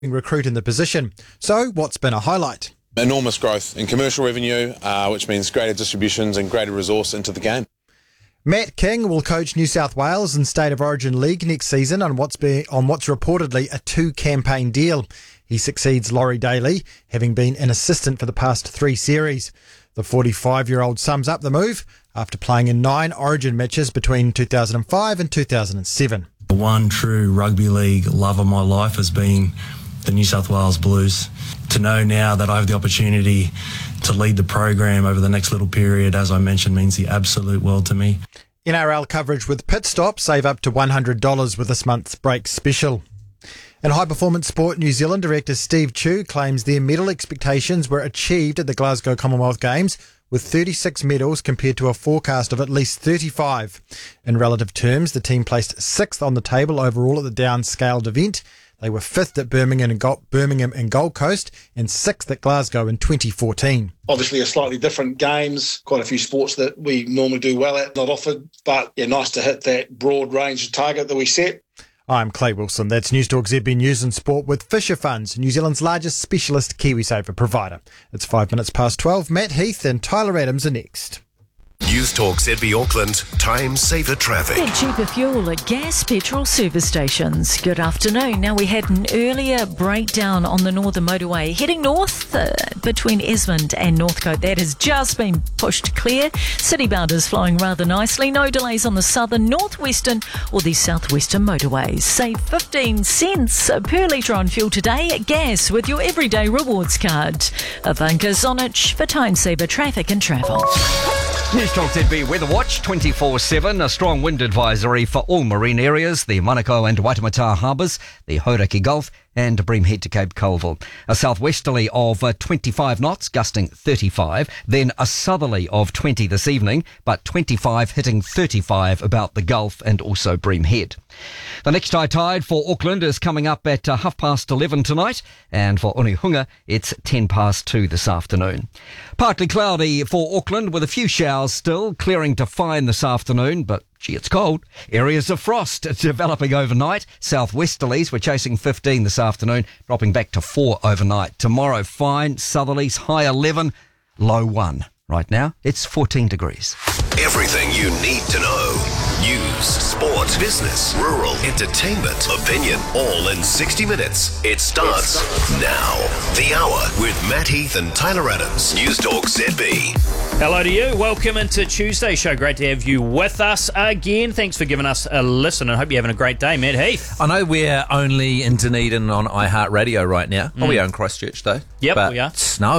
recruit in the position. So, what's been a highlight? Enormous growth in commercial revenue, which means greater distributions and greater resource into the game. Matt King will coach New South Wales in State of Origin League next season on what's reportedly a 2-campaign deal. He succeeds Laurie Daly, having been an assistant for the past 3 series. The 45-year-old sums up the move after playing in 9 Origin matches between 2005 and 2007. The one true rugby league love of my life has been the New South Wales Blues. To know now that I have the opportunity to lead the program over the next little period, as I mentioned, means the absolute world to me. NRL coverage with Pit Stop. Save up to $100 with this month's break special. In high performance sport, New Zealand director Steve Chu claims their medal expectations were achieved at the Glasgow Commonwealth Games, with 36 medals compared to a forecast of at least 35. In relative terms, the team placed 6th on the table overall at the downscaled event. They were 5th at Birmingham and Gold Coast and 6th at Glasgow in 2014. Obviously a slightly different games, quite a few sports that we normally do well at, not offered, but nice to hit that broad range target that we set. I'm Clay Wilson. That's News Talk ZB News and Sport with Fisher Funds, New Zealand's largest specialist KiwiSaver provider. It's 5 minutes past 12. Matt Heath and Tyler Adams are next. News Talk ZB Auckland, time saver traffic. Get cheaper fuel at gas petrol service stations. Good afternoon. Now, we had an earlier breakdown on the Northern Motorway heading north between Esmond and Northcote. That has just been pushed clear. Citybound is flowing rather nicely. No delays on the southern, northwestern or the southwestern motorways. Save 15 cents per litre on fuel today at gas with your everyday rewards card. Ivanka Zonich for time saver traffic and travel. News Talk ZB Weather Watch 24/7. A strong wind advisory for all marine areas, the Manukau and Waitemata harbours, the Hauraki Gulf and Bream Head to Cape Colville. A southwesterly of 25 knots, gusting 35. Then a southerly of 20 this evening, but 25 hitting 35 about the Gulf and also Bream Head. The next high tide for Auckland is coming up at 11:30 tonight, and for Onehunga it's 2:10 this afternoon. Partly cloudy for Auckland with a few showers still, clearing to fine this afternoon, but gee, it's cold. Areas of frost developing overnight. Southwesterlies, we're chasing 15 this afternoon, dropping back to 4 overnight. Tomorrow, fine. Southerlies, high 11, low 1. Right now, it's 14 degrees. Everything you need to know. News, sport, business, rural, entertainment, opinion, all in 60 minutes. It starts now. The Hour with Matt Heath and Tyler Adams. News Talk ZB. Hello to you. Welcome into Tuesday's show. Great to have you with us again. Thanks for giving us a listen and hope you're having a great day, Matt Heath. I know we're only in Dunedin on iHeartRadio right now. Oh, we are in Christchurch though. Yep, but we are.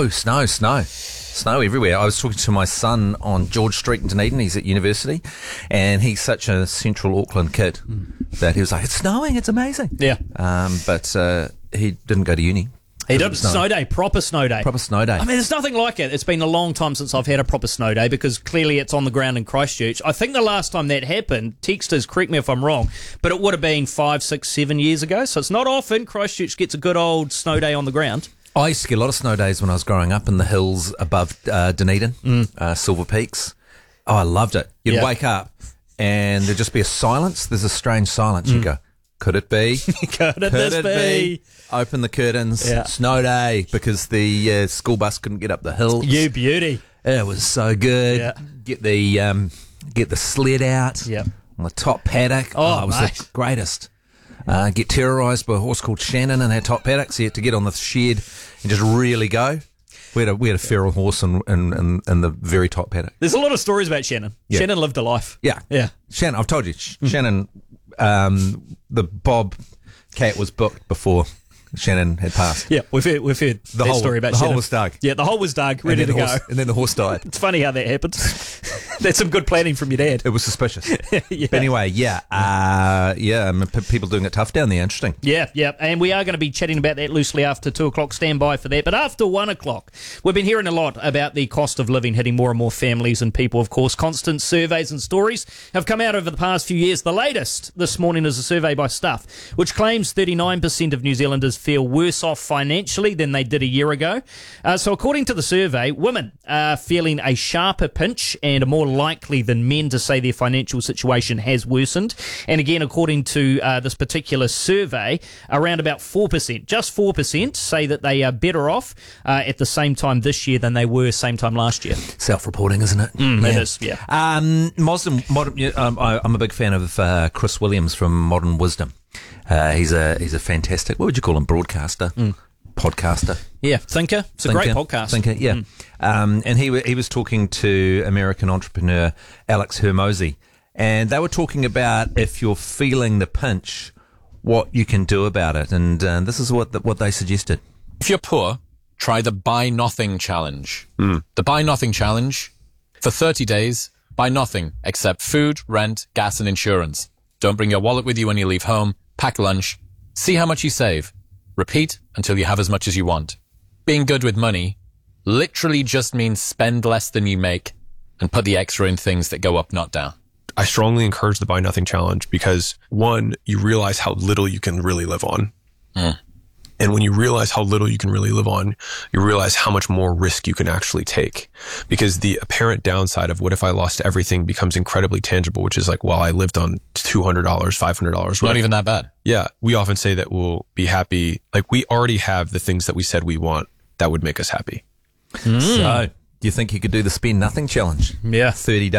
Snow everywhere. I was talking to my son on George Street in Dunedin. He's at university, and he's such a central Auckland kid that he was like, "It's snowing. It's amazing." Yeah. But he didn't go to uni. He did snow day, proper snow day. Proper snow day. I mean, there's nothing like it. It's been a long time since I've had a proper snow day because clearly it's on the ground in Christchurch. I think the last time that happened, texters, correct me if I'm wrong, but it would have been 5, 6, 7 years ago. So it's not often Christchurch gets a good old snow day on the ground. I used to get a lot of snow days when I was growing up in the hills above Dunedin, Silver Peaks. Oh, I loved it. You'd wake up and there'd just be a silence. There's a strange silence. You go, could it be? Could it be? Open the curtains. Snow day because the school bus couldn't get up the hills. You beauty. It was so good. Yeah. Get the sled out on the top paddock. Oh, it was the greatest. Get terrorised by a horse called Shannon in our top paddock, so you had to get on the shed and just really go. We had a feral horse in the very top paddock. There's a lot of stories about Shannon. Yeah. Shannon lived a life. Yeah. Shannon, I've told you, Shannon, the Bob cat was booked before Shannon had passed. Yeah, we've heard that story about Shannon. The hole was dug. Yeah, the hole was dug, ready to go. And then the horse died. It's funny how that happens. That's some good planning from your dad. It was suspicious. But anyway, people doing it tough down there. Interesting. Yeah, and we are going to be chatting about that loosely after 2 o'clock. Stand by for that. But after 1 o'clock, we've been hearing a lot about the cost of living hitting more and more families and people, of course. Constant surveys and stories have come out over the past few years. The latest this morning is a survey by Stuff, which claims 39% of New Zealanders feel worse off financially than they did a year ago. So according to the survey, women are feeling a sharper pinch and a more likely than men to say their financial situation has worsened. And again, according to this particular survey, around about 4%, just 4%, say that they are better off at the same time this year than they were same time last year. Self-reporting, isn't it? It is, yeah. I'm a big fan of Chris Williams from Modern Wisdom. He's a fantastic, what would you call him, broadcaster? Podcaster. Yeah, thinker. It's a great podcast. Thinker, yeah. And he was talking to American entrepreneur Alex Hermosi, and they were talking about if you're feeling the pinch, what you can do about it. And this is what they suggested. If you're poor, try the Buy Nothing Challenge. The Buy Nothing Challenge. For 30 days, buy nothing except food, rent, gas and insurance. Don't bring your wallet with you when you leave home. Pack lunch. See how much you save. Repeat until you have as much as you want. Being good with money literally just means spend less than you make and put the extra in things that go up, not down. I strongly encourage the Buy Nothing Challenge because, one, you realize how little you can really live on. And when you realize how little you can really live on, you realize how much more risk you can actually take. Because the apparent downside of what if I lost everything becomes incredibly tangible, which is like, well, I lived on $200, $500. Not even that bad. Yeah. We often say that we'll be happy. Like, we already have the things that we said we want that would make us happy. So, do you think you could do the Spend Nothing Challenge? Yeah. 30 days.